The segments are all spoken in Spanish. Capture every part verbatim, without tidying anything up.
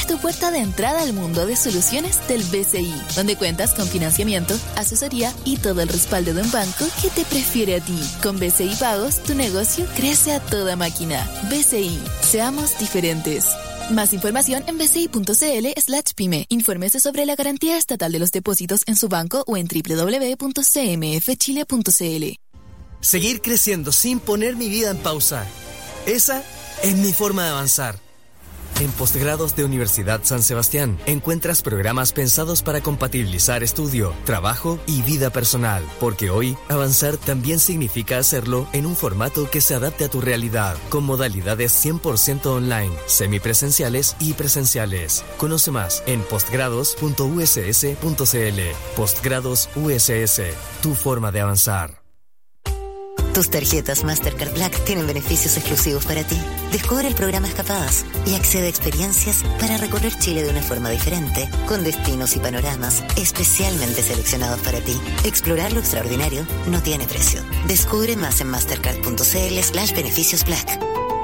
es tu puerta de entrada al mundo de soluciones del B C I, donde cuentas con financiamiento, asesoría y todo el respaldo de un banco que te prefiere a ti. Con B C I Pagos, tu negocio crece a toda máquina. B C I, seamos diferentes. Más información en bci.cl slash pyme. Infórmese sobre la garantía estatal de los depósitos en su banco o en doble u doble u doble u punto c m f chile punto c l. Seguir creciendo sin poner mi vida en pausa. Esa es mi forma de avanzar. En Postgrados de Universidad San Sebastián encuentras programas pensados para compatibilizar estudio, trabajo y vida personal, porque hoy avanzar también significa hacerlo en un formato que se adapte a tu realidad, con modalidades cien por ciento online, semipresenciales y presenciales. Conoce más en postgrados punto u s s punto c l. Postgrados U S S, tu forma de avanzar. Tus tarjetas Mastercard Black tienen beneficios exclusivos para ti. Descubre el programa Escapadas y accede a experiencias para recorrer Chile de una forma diferente, con destinos y panoramas especialmente seleccionados para ti. Explorar lo extraordinario no tiene precio. Descubre más en mastercard.cl slash beneficios black.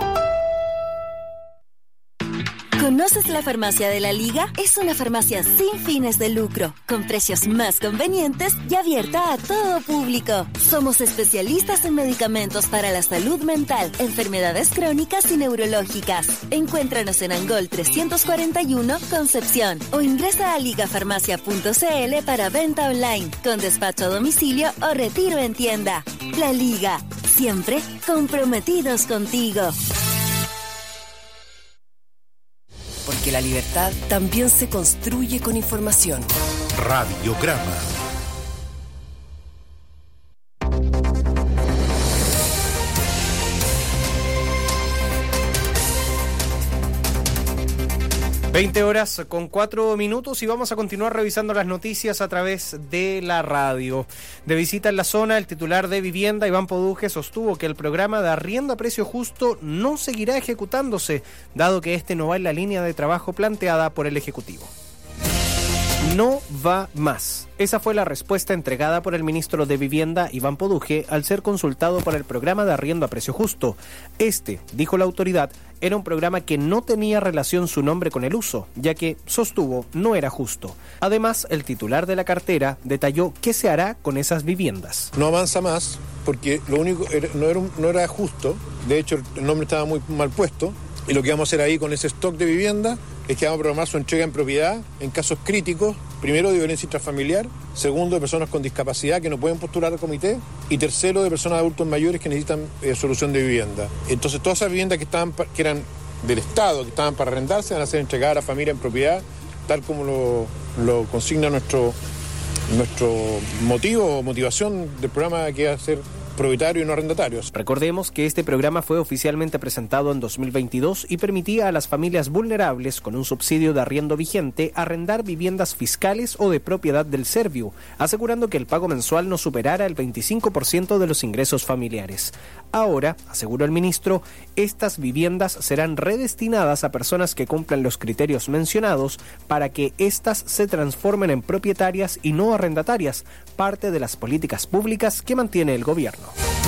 ¿Conoces la Farmacia de la Liga? Es una farmacia sin fines de lucro, con precios más convenientes y abierta a todo público. Somos especialistas en medicamentos para la salud mental, enfermedades crónicas y neurológicas. Encuéntranos en Angol trescientos cuarenta y uno, Concepción, o ingresa a ligafarmacia punto c l para venta online, con despacho a domicilio o retiro en tienda. La Liga, siempre comprometidos contigo. Porque la libertad también se construye con información. Radiograma. veinte horas con cuatro minutos y vamos a continuar revisando las noticias a través de la radio. De visita en la zona, el titular de Vivienda, Iván Poduje, sostuvo que el programa de arriendo a precio justo no seguirá ejecutándose, dado que este no va en la línea de trabajo planteada por el Ejecutivo. No va más. Esa fue la respuesta entregada por el ministro de Vivienda, Iván Poduje, al ser consultado por el programa de arriendo a precio justo. Este, dijo la autoridad, era un programa que no tenía relación su nombre con el uso, ya que, sostuvo, no era justo. Además, el titular de la cartera detalló qué se hará con esas viviendas. No avanza más porque lo único era, no, era, no era justo, de hecho el nombre estaba muy mal puesto, y lo que vamos a hacer ahí con ese stock de vivienda es que vamos a programar su entrega en propiedad en casos críticos, primero de violencia intrafamiliar, segundo de personas con discapacidad que no pueden postular al comité y tercero de personas adultos mayores que necesitan eh, solución de vivienda. Entonces todas esas viviendas que, estaban, que eran del Estado, que estaban para arrendarse, van a ser entregadas a la familia en propiedad, tal como lo, lo consigna nuestro, nuestro motivo o motivación del programa, que va a ser propietarios y no arrendatarios. Recordemos que este programa fue oficialmente presentado en dos mil veintidós y permitía a las familias vulnerables con un subsidio de arriendo vigente arrendar viviendas fiscales o de propiedad del Serviu, asegurando que el pago mensual no superara el veinticinco por ciento de los ingresos familiares. Ahora, aseguró el ministro, estas viviendas serán redestinadas a personas que cumplan los criterios mencionados para que éstas se transformen en propietarias y no arrendatarias, parte de las políticas públicas que mantiene el gobierno.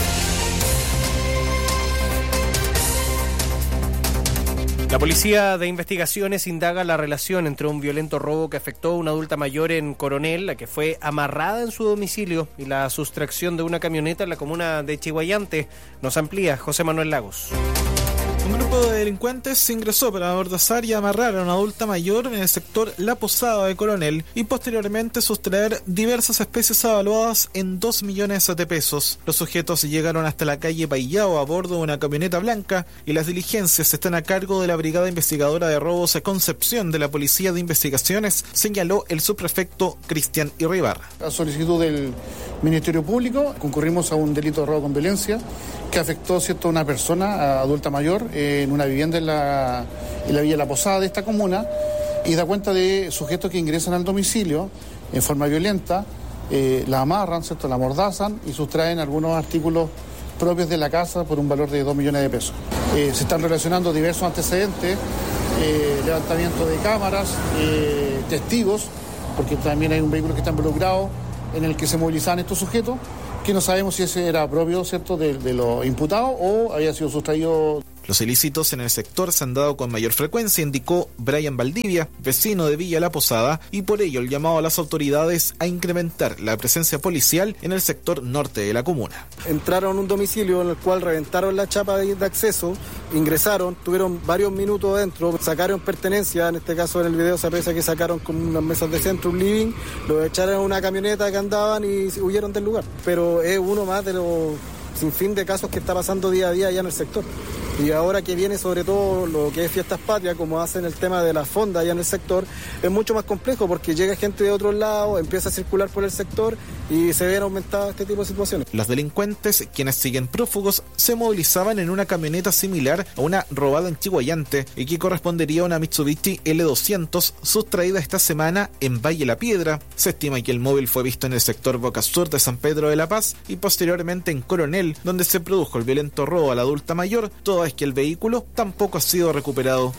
La Policía de Investigaciones indaga la relación entre un violento robo que afectó a una adulta mayor en Coronel, la que fue amarrada en su domicilio, y la sustracción de una camioneta en la comuna de Chihuayante. Nos amplía José Manuel Lagos. Un grupo de delincuentes ingresó para amordazar y amarrar a una adulta mayor en el sector La Posada de Coronel y posteriormente sustraer diversas especies avaluadas en dos millones de pesos. Los sujetos llegaron hasta la calle Paillao a bordo de una camioneta blanca y las diligencias están a cargo de la Brigada Investigadora de Robos a Concepción de la Policía de Investigaciones, señaló el subprefecto Cristian Irribarra. A solicitud del Ministerio Público concurrimos a un delito de robo con violencia que afectó, ¿cierto?, a una persona adulta mayor eh, en una vivienda en la, en la Villa La Posada de esta comuna, y da cuenta de sujetos que ingresan al domicilio en forma violenta, eh, la amarran, ¿cierto?, la amordazan y sustraen algunos artículos propios de la casa por un valor de dos millones de pesos. Eh, se están relacionando diversos antecedentes, eh, levantamiento de cámaras, eh, testigos, porque también hay un vehículo que está involucrado en el que se movilizaban estos sujetos, que no sabemos si ese era propio, ¿cierto?, de, de los imputados o había sido sustraído. Los ilícitos en el sector se han dado con mayor frecuencia, indicó Brian Valdivia, vecino de Villa La Posada, y por ello el llamado a las autoridades a incrementar la presencia policial en el sector norte de la comuna. Entraron a un domicilio en el cual reventaron la chapa de acceso, ingresaron, tuvieron varios minutos dentro, sacaron pertenencias, en este caso en el video se aprecia que sacaron como unas mesas de centro, un living, lo echaron en una camioneta que andaban y huyeron del lugar. Pero es uno más de los sin fin de casos que está pasando día a día allá en el sector. Y ahora que viene sobre todo lo que es Fiestas Patrias, como hacen el tema de la fonda allá en el sector, es mucho más complejo porque llega gente de otros lados, empieza a circular por el sector y se ven aumentadas este tipo de situaciones. Los delincuentes, quienes siguen prófugos, se movilizaban en una camioneta similar a una robada en Chiguayante y que correspondería a una Mitsubishi L doscientos sustraída esta semana en Valle La Piedra. Se estima que el móvil fue visto en el sector Boca Sur de San Pedro de la Paz y posteriormente en Coronel, donde se produjo el violento robo a la adulta mayor, toda es que el vehículo tampoco ha sido recuperado.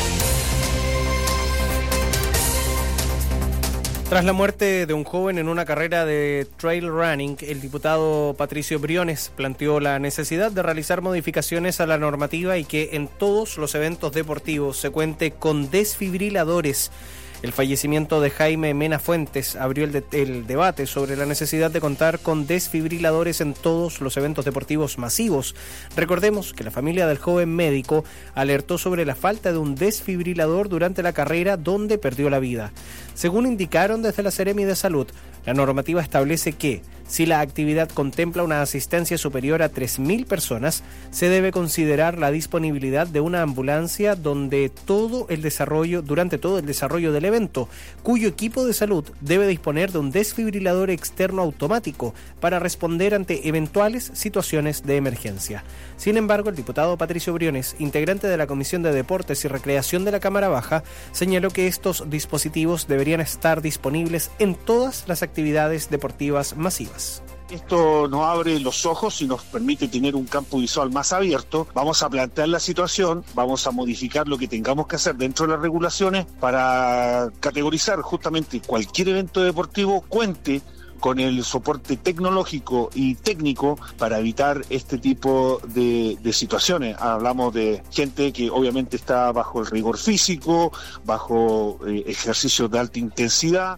Tras la muerte de un joven en una carrera de trail running, el diputado Patricio Briones planteó la necesidad de realizar modificaciones a la normativa y que en todos los eventos deportivos se cuente con desfibriladores. El fallecimiento de Jaime Mena Fuentes abrió el, de, el debate sobre la necesidad de contar con desfibriladores en todos los eventos deportivos masivos. Recordemos que la familia del joven médico alertó sobre la falta de un desfibrilador durante la carrera donde perdió la vida. Según indicaron desde la Seremi de Salud, la normativa establece que, si la actividad contempla una asistencia superior a tres mil personas, se debe considerar la disponibilidad de una ambulancia donde todo el desarrollo, durante todo el desarrollo del evento, cuyo equipo de salud debe disponer de un desfibrilador externo automático para responder ante eventuales situaciones de emergencia. Sin embargo, el diputado Patricio Briones, integrante de la Comisión de Deportes y Recreación de la Cámara Baja, señaló que estos dispositivos deberían estar disponibles en todas las actividades deportivas masivas. Esto nos abre los ojos y nos permite tener un campo visual más abierto. Vamos a plantear la situación, vamos a modificar lo que tengamos que hacer dentro de las regulaciones para categorizar justamente cualquier evento deportivo cuente con el soporte tecnológico y técnico para evitar este tipo de, de situaciones. Hablamos de gente que obviamente está bajo el rigor físico, bajo eh, ejercicios de alta intensidad.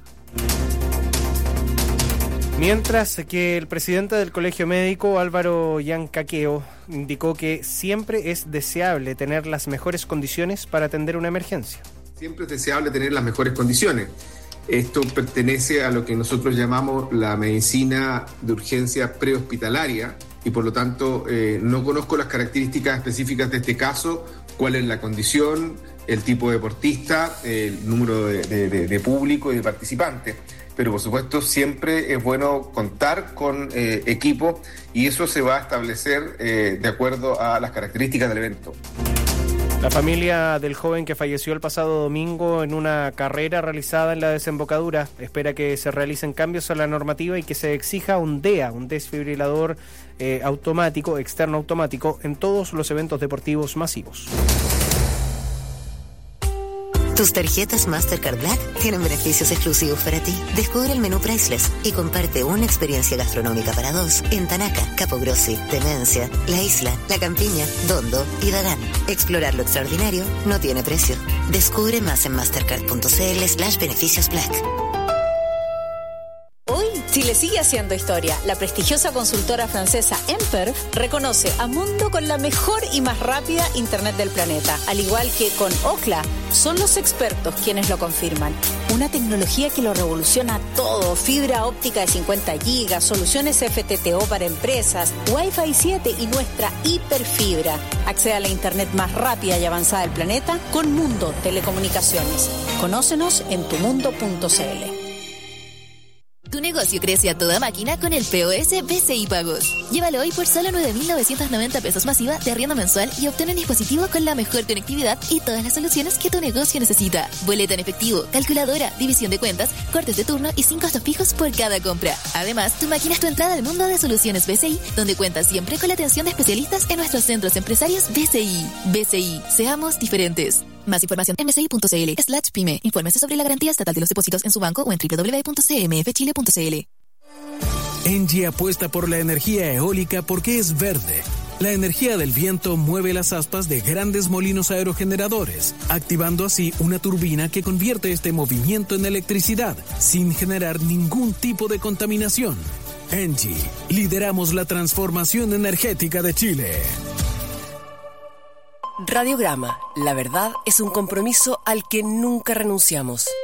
Mientras que el presidente del Colegio Médico, Álvaro Yancaqueo, indicó que siempre es deseable tener las mejores condiciones para atender una emergencia. Siempre es deseable tener las mejores condiciones. Esto pertenece a lo que nosotros llamamos la medicina de urgencia prehospitalaria y por lo tanto eh, no conozco las características específicas de este caso, cuál es la condición, el tipo de deportista, el número de, de, de, de público y de participantes. Pero por supuesto siempre es bueno contar con eh, equipo y eso se va a establecer eh, de acuerdo a las características del evento. La familia del joven que falleció el pasado domingo en una carrera realizada en la desembocadura espera que se realicen cambios a la normativa y que se exija un D E A, un desfibrilador eh, automático, externo automático, en todos los eventos deportivos masivos. Tus tarjetas Mastercard Black tienen beneficios exclusivos para ti. Descubre el menú Priceless y comparte una experiencia gastronómica para dos en Tanaca, Capo Grossi, Demencia, La Isla, La Campiña, Dondo y Dagán. Explorar lo extraordinario no tiene precio. Descubre más en mastercard.cl slash beneficios black. Hoy, Chile sigue haciendo historia. La prestigiosa consultora francesa Emperf reconoce a Mundo con la mejor y más rápida Internet del planeta. Al igual que con Ookla, son los expertos quienes lo confirman. Una tecnología que lo revoluciona todo. Fibra óptica de cincuenta gigas, soluciones F T T O para empresas, Wi-Fi siete y nuestra hiperfibra. Accede a la Internet más rápida y avanzada del planeta con Mundo Telecomunicaciones. Conócenos en tu mundo punto c l. Tu negocio crece a toda máquina con el P O S B C I Pagos. Llévalo hoy por solo nueve mil novecientos noventa pesos masiva de arriendo mensual y obtén un dispositivo con la mejor conectividad y todas las soluciones que tu negocio necesita. Boleta en efectivo, calculadora, división de cuentas, cortes de turno y sin costos fijos por cada compra. Además, tu máquina es tu entrada al mundo de soluciones B C I, donde cuentas siempre con la atención de especialistas en nuestros centros empresarios B C I. B C I, seamos diferentes. Más información en bci.cl slash pyme. Infórmese sobre la garantía estatal de los depósitos en su banco o en doble u doble u doble u punto c m f chile punto c l. Engie apuesta por la energía eólica porque es verde, La energía del viento mueve las aspas de grandes molinos aerogeneradores, activando así una turbina que convierte este movimiento en electricidad, sin generar ningún tipo de contaminación. Engie, lideramos la transformación energética de Chile. Radiograma, la verdad es un compromiso al que nunca renunciamos.